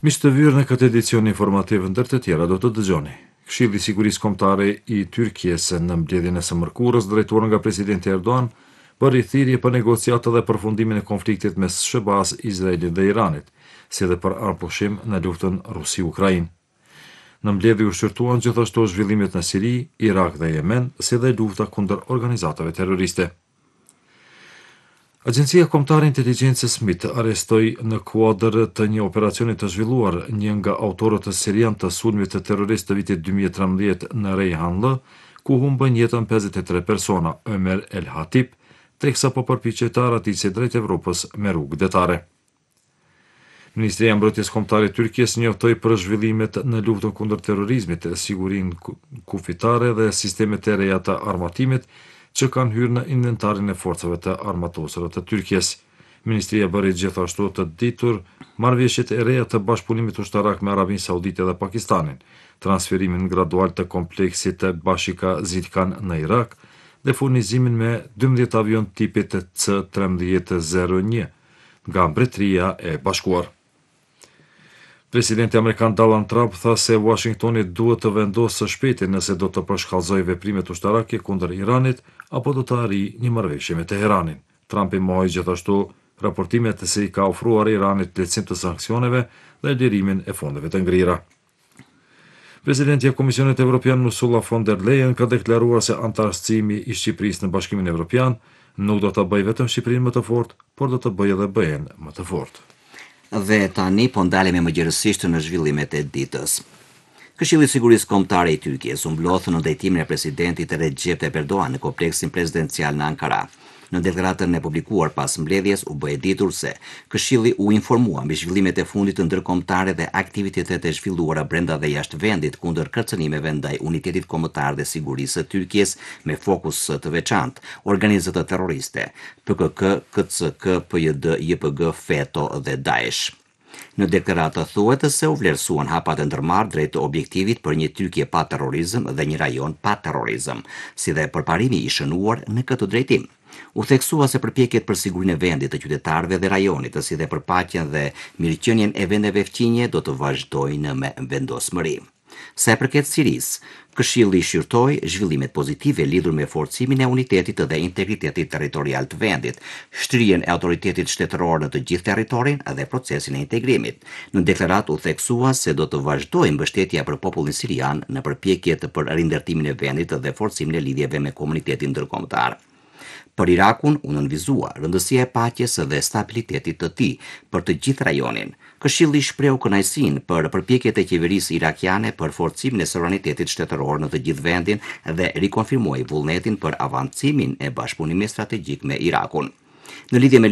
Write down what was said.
Miq të vyrë në këtë edicion informativ ndër të tjera do të dëgjoni. Këshilli i Sigurisë Kombëtare i Tyrkisë në mbledhjen e së mërkurës drejtuar nga presidenti Erdogan bëri thirrje për negociata dhe përfundimin e konfliktit mes SBA-s, Izraelit dhe Iranit, si dhe për arpushim në luftën Rusi-Ukrainë. Në mbledhje u shqyrtuan gjithashtu zhvillimet në Siri, Irak dhe Yemen, si dhe lufta kundër organizatave terroriste. Agjencia Kombëtare e Inteligjencës MIT arrestoi në kuadër të një operacioni të zhvilluar një nga autorët serian të sulmit të terrorist të vitit 2013 në Reyhanlı, ku humbën jetën 53 persona, Ömer El Hatip, teksa po përpiqej të araticej drejt Evropës me rrugë detare. Ministria e Mbrojtjes Kombëtare e Tyrkisë njoftoi për zhvillimet në luftën kundër terrorizmit, sigurinë kufitare dhe sistemet e reja të armatimit që kanë hyrë në inventarin e forcave të armatosura të Tyrkisë. Ministria bëri gjithashtu të ditur marrëveshjet e reja të bashkëpunimit ushtarak me Arabinë Saudite dhe Pakistanin, transferimin gradual të kompleksit të Bashika Zilkan në Irak dhe furnizimin me 12 avion tipit C-1301 nga Mbretëria e Bashkuar. Presidenti Amerikan Donald Trump tha se Washingtoni duhet të vendosë së shpejti nëse do të përshkallëzojë veprimet ushtarake kundër Iranit apo do të arrijë një marrëveshje me Teheranin. Trumpi mohoi gjithashtu raportimet se i ka ofruar Iranit lehtësim të sanksioneve dhe lirimin e fondeve të ngrira. Presidenti e Komisionit Evropian Ursula von der Leyen ka deklaruar se antarësimi i Shqipërisë në Bashkimin Evropian nuk do të bëjë vetëm Shqipërinë më të fortë, por do të bëjë edhe BE-n më të fortë. Dhe tani po ndalemi më gjërësisht në zhvillimet e ditës. Këshilli i Sigurisë Kombëtare i Tyrkisë u mblodh në drejtimin e presidentit Recep Tayyip Erdogan në kompleksin prezidencial në Ankara. Në deklaratën e publikuar pas mbledhjes u bë e ditur se Këshilli u informua mbi zhvillimet e fundit të ndërkombëtare dhe aktivitetet e zhvilluara brenda dhe jashtë vendit kundër kërcënimeve ndaj unitetit kombëtar dhe sigurisë së Tyrkisë me fokus të veçantë organizata terroriste, PKK, KCK, PJD, JPG, FETÖ dhe Daesh. Në deklaratë thuhet se u vlerësuan hapat e ndërmarrë drejt objektivit për një Tyrkie pa terrorizëm dhe një rajon pa terrorizëm, si dhe përparimi i shënuar në këtë drejtim. U theksua se përpjekjet për sigurinë e vendit, të qytetarëve dhe rajonit, si dhe për paqen dhe mirëqenien e vendeve fqinje do të vazhdojnë me vendosmëri. Sa e përket Sirisë, Këshilli shqyrtoi zhvillimet pozitive lidhur me forcimin e unitetit dhe integritetit territorial të vendit, shtrihjen e autoritetit shtetëror në të gjithë territorin dhe procesin e integrimit. Në deklaratë u theksua se do të vazhdojë mbështetja për popullin sirian në përpjekjet për rindërtimin e vendit dhe forcimin e lidhjeve me komunitetin ndërkombëtar. Për Irakun u nënvizua rëndësia e paqes dhe stabilitetit të tij për të gjithë rajonin. Këshilli shprehu kënaqësinë për përpjekjet e qeverisë irakiane për forcimin e sovranitetit shtetëror në të gjithë vendin dhe rikonfirmoi vullnetin për avancimin e bashkëpunimit strategjik me Irakun. Në lidhje me